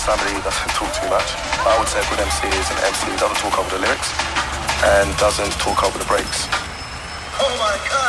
somebody who doesn't talk too much. I would say a good MC is an MC who doesn't talk over the lyrics and doesn't talk over the breaks. Oh my God!